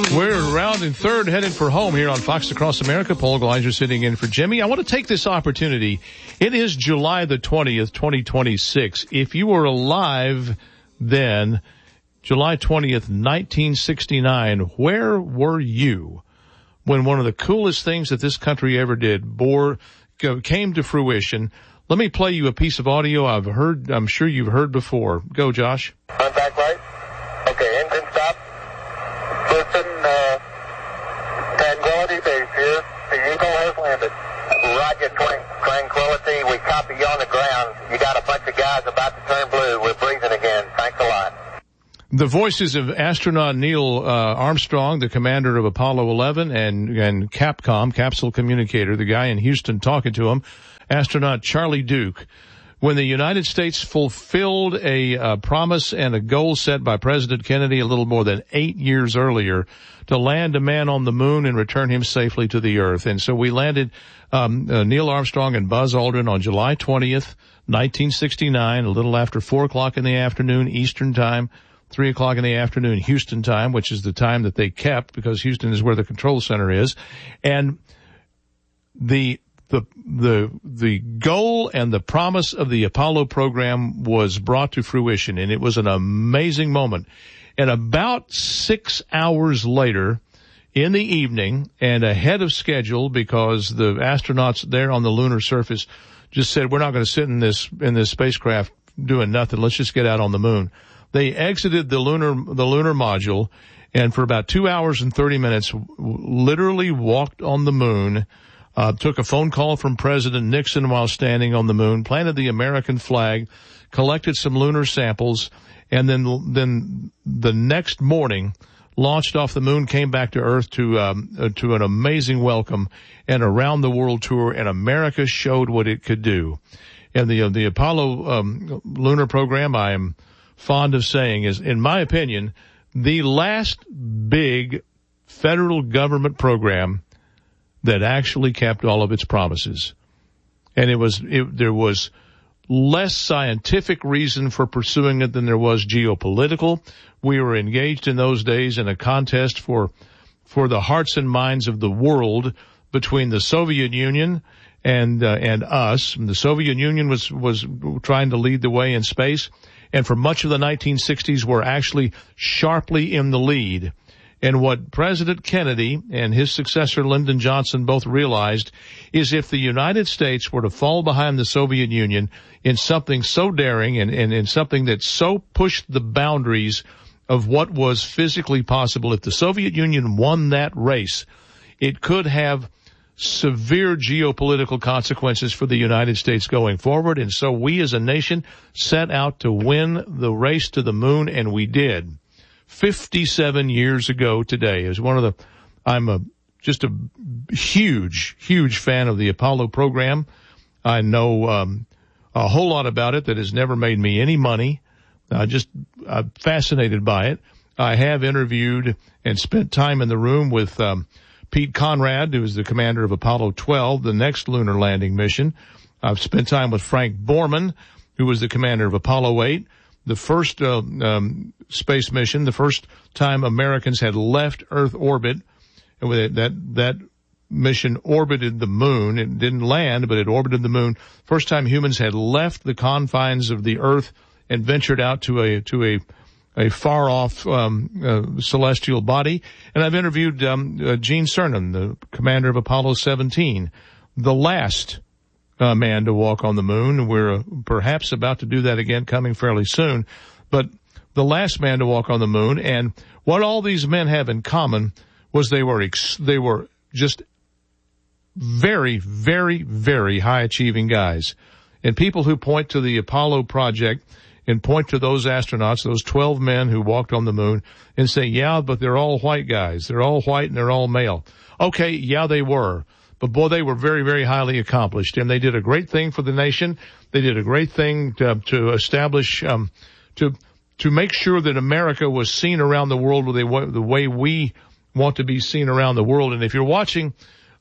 We're rounding third, headed for home here on Fox Across America. Paul Gleiser sitting in for Jimmy. I want to take this opportunity. It is July the 20th, 2026. If you were alive then, July 20th, 1969, where were you when one of the coolest things that this country ever did came to fruition? Let me play you a piece of audio I'm sure you've heard before. Go, Josh. Contact light. Okay, engine stop. Listen, Tranquility Base here. The Eagle has landed. Roger, Tranquility. We copy you on the ground. You got a bunch of guys about to turn blue. We're breathing again. Thanks a lot. The voices of astronaut Neil Armstrong, the commander of Apollo 11, and Capcom, Capsule Communicator, the guy in Houston talking to him, astronaut Charlie Duke. When the United States fulfilled a promise and a goal set by President Kennedy a little more than 8 years earlier to land a man on the moon and return him safely to the Earth. And so we landed Neil Armstrong and Buzz Aldrin on July 20th, 1969, a little after 4 o'clock in the afternoon Eastern Time, 3 o'clock in the afternoon Houston time, which is the time that they kept because Houston is where the control center is. And the goal and the promise of the Apollo program was brought to fruition, and it was an amazing moment. And about 6 hours later in the evening, and ahead of schedule because the astronauts there on the lunar surface just said, we're not going to sit in this spacecraft doing nothing. Let's just get out on the moon. They exited the lunar module, and for about 2 hours and 30 minutes, literally walked on the moon, took a phone call from President Nixon while standing on the moon, planted the American flag, collected some lunar samples, and then the next morning launched off the moon, came back to Earth to an amazing welcome and around the world tour, and America showed what it could do. And the Apollo lunar program, I am fond of saying, is, in my opinion, the last big federal government program that actually kept all of its promises. And there was less scientific reason for pursuing it than there was geopolitical. We were engaged in those days in a contest for the hearts and minds of the world between the Soviet Union and us. And the Soviet Union was trying to lead the way in space, and for much of the 1960s were actually sharply in the lead. And what President Kennedy and his successor Lyndon Johnson both realized is if the United States were to fall behind the Soviet Union in something so daring and in something that so pushed the boundaries of what was physically possible, if the Soviet Union won that race, it could have severe geopolitical consequences for the United States going forward. And so we as a nation set out to win the race to the moon, and we did. 57 years ago today is I'm just a huge fan of the Apollo program. I know a whole lot about it that has never made me any money. I'm fascinated by it. I have interviewed and spent time in the room with Pete Conrad, who is the commander of Apollo 12, the next lunar landing mission. I've spent time with Frank Borman, who was the commander of Apollo 8. The first space mission, the first time Americans had left Earth orbit, and that mission orbited the moon. It didn't land, but it orbited the moon. First time humans had left the confines of the Earth and ventured out to a far off celestial body. And I've interviewed Gene Cernan, the commander of Apollo 17, the last man to walk on the moon. We're perhaps about to do that again, coming fairly soon. But the last man to walk on the moon, and what all these men have in common was they were just very, very, very high achieving guys. And people who point to the Apollo project and point to those astronauts, those 12 men who walked on the moon, and say, yeah, but they're all white guys. They're all white and they're all male. Okay, yeah, they were. But boy, they were very, very highly accomplished, and they did a great thing for the nation. They did a great thing to establish, to make sure that America was seen around the world the way we want to be seen around the world. And if you're watching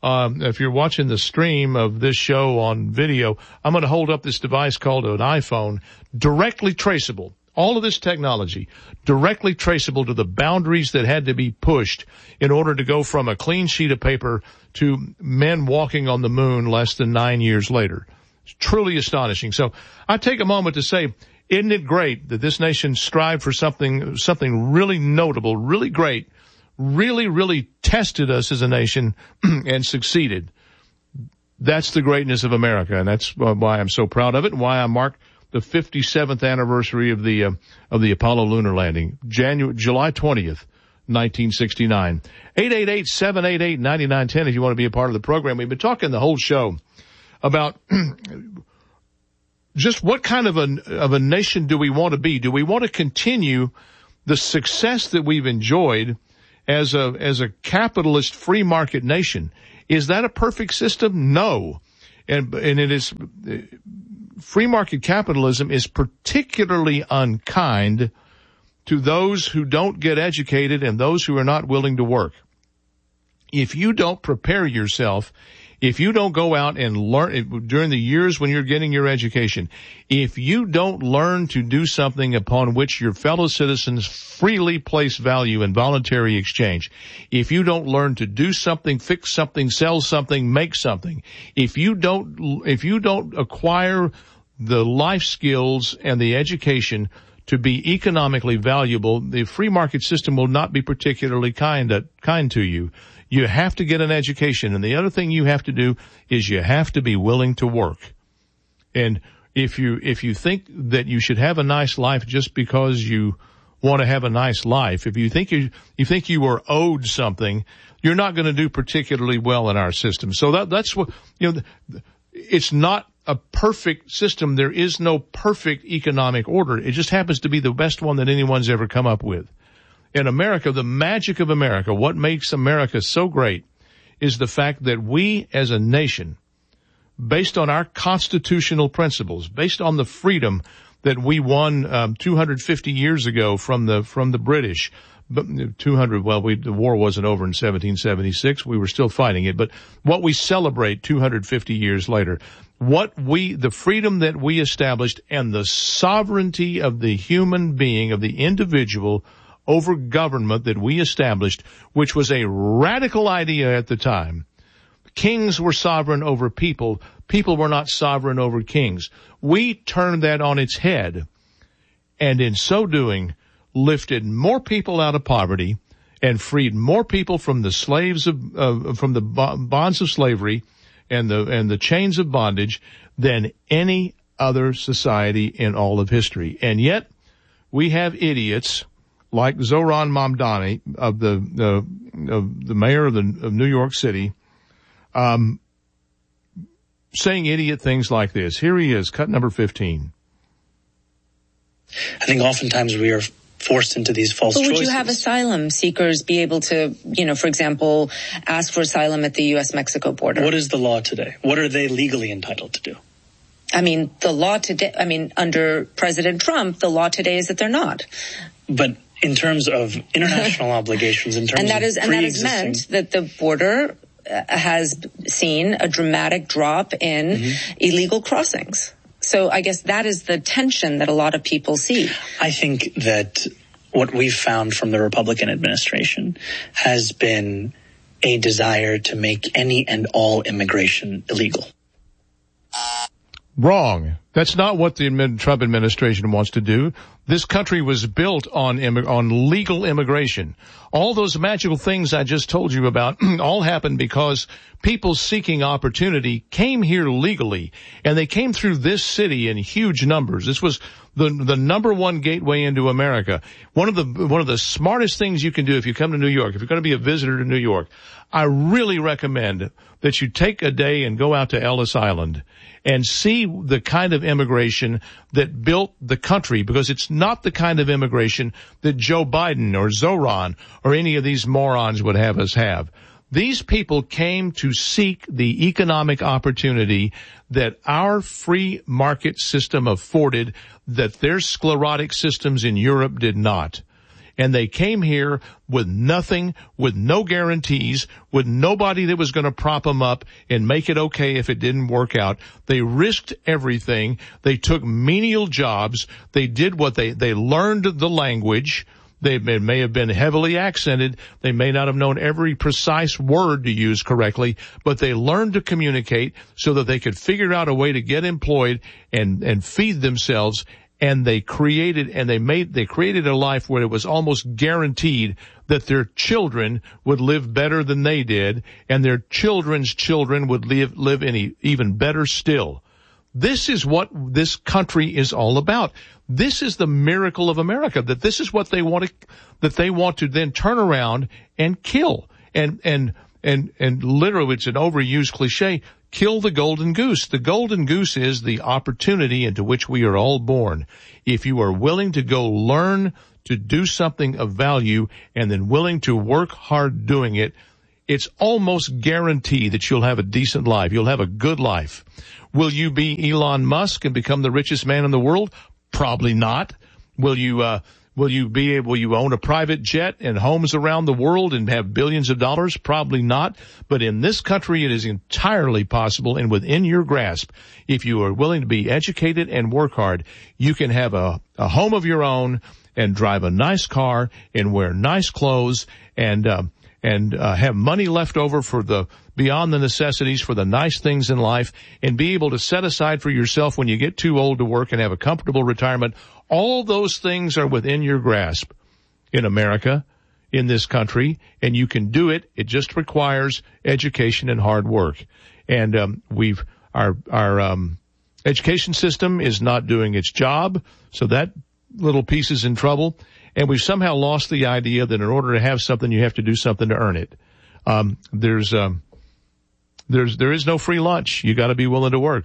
the stream of this show on video, I'm going to hold up this device called an iPhone, directly traceable all of this technology directly traceable to the boundaries that had to be pushed in order to go from a clean sheet of paper to men walking on the moon less than 9 years later. It's truly astonishing. So I take a moment to say, isn't it great that this nation strived for something really notable, really great, really tested us as a nation and succeeded. That's the greatness of America, and that's why I'm so proud of it, and why I mark the 57th anniversary of the Apollo lunar landing, July 20th, 1969. 888-788-9910 if you want to be a part of the program. We've been talking the whole show about just what kind of a nation do we want to be? Do we want to continue the success that we've enjoyed as a capitalist free market nation? Is that a perfect system? No. And it is, free market capitalism is particularly unkind to those who don't get educated and those who are not willing to work. If you don't prepare yourself, if you don't go out and learn during the years when you're getting your education, if you don't learn to do something upon which your fellow citizens freely place value in voluntary exchange, if you don't learn to do something, fix something, sell something, make something, if you don't acquire the life skills and the education to be economically valuable, the free market system will not be particularly kind to you. You have to get an education, and the other thing you have to do is you have to be willing to work. And if you think that you should have a nice life just because you want to have a nice life, if you think you were owed something, you're not going to do particularly well in our system. So that's what, it's not a perfect system. There is no perfect economic order. It just happens to be the best one that anyone's ever come up with. In America, the magic of America, what makes America so great is the fact that we as a nation, based on our constitutional principles, based on the freedom that we won 250 years ago from the British, but the war wasn't over in 1776. We were still fighting it, but what we celebrate 250 years later, the freedom that we established and the sovereignty of the human being, of the individual over government that we established, which was a radical idea at the time. Kings were sovereign over people. People were not sovereign over kings. We turned that on its head, and in so doing, lifted more people out of poverty and freed more people from the from the bonds of slavery and the chains of bondage than any other society in all of history. And yet, we have idiots like Zohran Mamdani of the mayor of New York City, saying idiot things like this. Here he is, cut number 15. I think oftentimes we are forced into these false choices. Would you have asylum seekers be able to, for example, ask for asylum at the U.S.-Mexico border? What is the law today? What are they legally entitled to do? The law today, under President Trump, the law today is that they're not. But in terms of international obligations, in terms and that has meant that the border has seen a dramatic drop in illegal crossings. So I guess that is the tension that a lot of people see. I think that what we've found from the Republican administration has been a desire to make any and all immigration illegal. Wrong. That's not what the Trump administration wants to do. This country was built on legal immigration. All those magical things I just told you about all happened because people seeking opportunity came here legally, and they came through this city in huge numbers. This was the number one gateway into America. One of the smartest things you can do if you come to New York, if you're going to be a visitor to New York, I really recommend that you take a day and go out to Ellis Island and see the kind of immigration that built the country, because it's not the kind of immigration that Joe Biden or Zohran or any of these morons would have us have. These people came to seek the economic opportunity that our free market system afforded, that their sclerotic systems in Europe did not. And they came here with nothing, with no guarantees, with nobody that was going to prop them up and make it okay if it didn't work out. They risked everything. They took menial jobs. They did what they learned the language. They may have been heavily accented. They may not have known every precise word to use correctly, but they learned to communicate so that they could figure out a way to get employed and feed themselves. And they created a life where it was almost guaranteed that their children would live better than they did, and their children's children would live in even better still. This is what this country is all about. This is the miracle of America, that this is what they want to then turn around and kill. And literally, it's an overused cliche, kill the golden goose. The golden goose is the opportunity into which we are all born. If you are willing to go learn to do something of value and then willing to work hard doing it, it's almost guaranteed that you'll have a decent life. You'll have a good life. Will you be Elon Musk and become the richest man in the world? Probably not. Will you own a private jet and homes around the world and have billions of dollars? Probably not. But in this country, it is entirely possible and within your grasp. If you are willing to be educated and work hard, you can have a home of your own and drive a nice car and wear nice clothes and have money left over for beyond the necessities, for the nice things in life, and be able to set aside for yourself when you get too old to work and have a comfortable retirement. All those things are within your grasp in America, in this country, and you can do it. It just requires education and hard work. And our education system is not doing its job, so that little piece is in trouble. And we've somehow lost the idea that in order to have something, you have to do something to earn it. There is no free lunch. You got to be willing to work.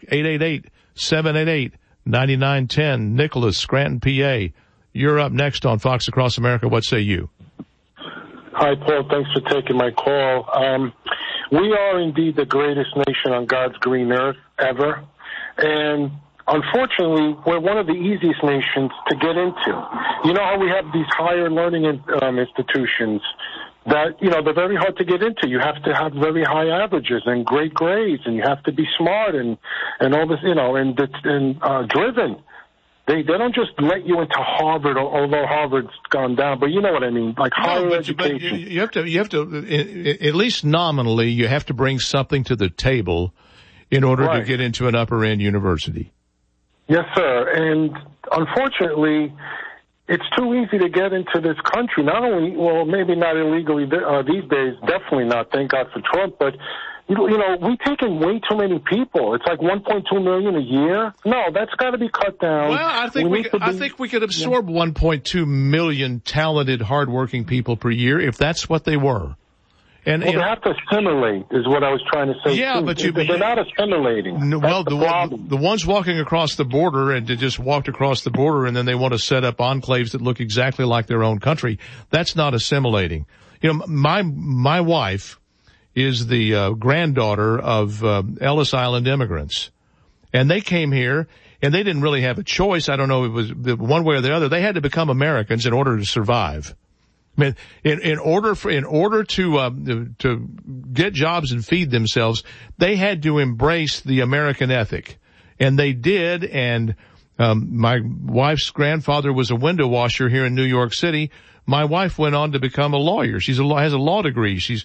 888-788-9910. Nicholas, Scranton, PA. You're up next on Fox Across America. What say you? Hi, Paul. Thanks for taking my call. We are indeed the greatest nation on God's green earth ever. And unfortunately, we're one of the easiest nations to get into. You know how we have these higher learning institutions that, they're very hard to get into. You have to have very high averages and great grades, and you have to be smart and all this, and driven. They don't just let you into Harvard, although Harvard's gone down, but you know what I mean, like higher education. You have to, at least nominally, you have to bring something to the table in order to get into an upper end university. Yes, sir. And unfortunately, it's too easy to get into this country. Not only, well, maybe not illegally these days, definitely not, thank God for Trump, but, we take in way too many people. It's like 1.2 million a year. No, that's got to be cut down. Well, I think we could absorb 1.2 million talented, hardworking people per year if that's what they were. And they have to assimilate, is what I was trying to say. Yeah, too. but they're not assimilating. No, well, the ones walking across the border and to just walked across the border and then they want to set up enclaves that look exactly like their own country. That's not assimilating. My wife is the granddaughter of Ellis Island immigrants, and they came here and they didn't really have a choice. I don't know if it was one way or the other. They had to become Americans in order to survive. I mean, in order to get jobs and feed themselves, they had to embrace the American ethic, and they did. And my wife's grandfather was a window washer here in New York City. My wife went on to become a lawyer. Has a law degree. She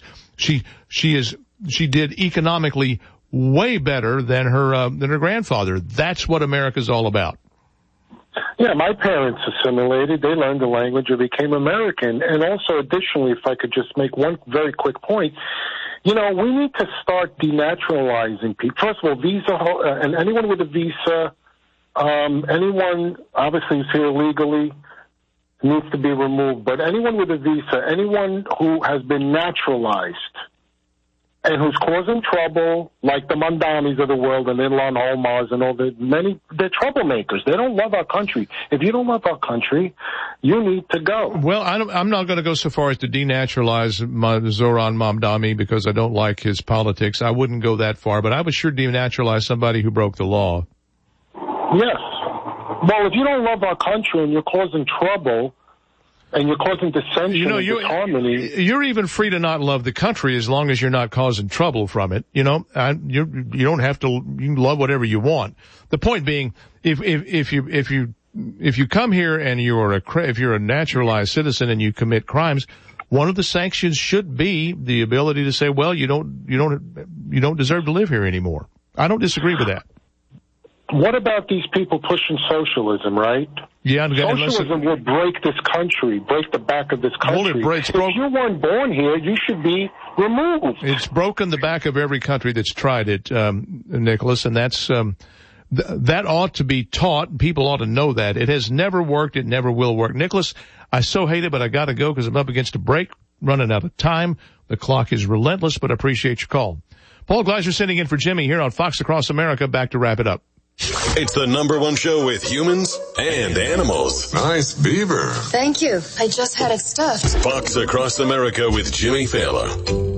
did economically way better than her grandfather. That's what America's all about. Yeah, my parents assimilated. They learned the language and became American. And also, additionally, if I could just make one very quick point, we need to start denaturalizing people. First of all, visa, and anyone with a visa, anyone obviously who's here illegally needs to be removed. But anyone with a visa, anyone who has been naturalized and who's causing trouble, like the Mandamis of the world and Ilhan Omars and all they're troublemakers. They don't love our country. If you don't love our country, you need to go. Well, I'm not going to go so far as to denaturalize Zoran Mamdani because I don't like his politics. I wouldn't go that far, but I would sure denaturalize somebody who broke the law. Yes. Well, if you don't love our country and you're causing trouble, and you're causing dissension and disharmony. You're even free to not love the country as long as you're not causing trouble from it. You don't have to. You can love whatever you want. The point being, if you come here and if you're a naturalized citizen and you commit crimes, one of the sanctions should be the ability to say, well, you don't deserve to live here anymore. I don't disagree with that. What about these people pushing socialism, right? Yeah, socialism will break this country, break the back of this country. If you weren't born here, you should be removed. It's broken the back of every country that's tried it, Nicholas, and that's that ought to be taught. People ought to know that. It has never worked. It never will work. Nicholas, I so hate it, but I got to go because I'm up against a break, running out of time. The clock is relentless, but I appreciate your call. Paul Gleiser sitting in for Jimmy here on Fox Across America. Back to wrap it up. It's the #1 show with humans and animals. Nice beaver. Thank you. I just had it stuffed. Fox Across America with Jimmy Fallon.